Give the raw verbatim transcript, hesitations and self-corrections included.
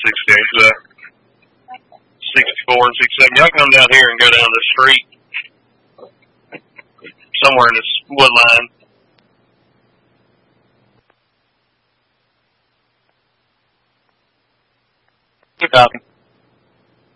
sixty-eight, uh, sixty-four and sixty-seven. Y'all come down here and go down the street somewhere in this wood line. Good copy.